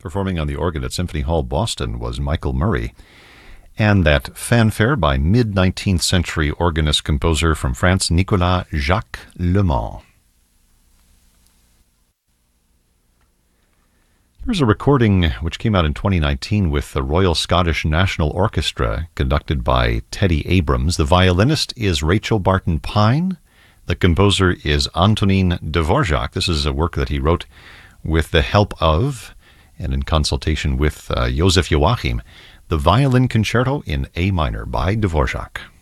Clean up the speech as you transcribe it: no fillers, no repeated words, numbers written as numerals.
Performing on the organ at Symphony Hall, Boston, was Michael Murray. And that fanfare by mid-19th century organist-composer from France, Nicolas Jacques Lemans. Here's a recording which came out in 2019 with the Royal Scottish National Orchestra, conducted by Teddy Abrams. The violinist is Rachel Barton Pine. The composer is Antonin Dvorak. This is a work that he wrote with the help of, and in consultation with Joseph Joachim, the Violin Concerto in A minor by Dvorak.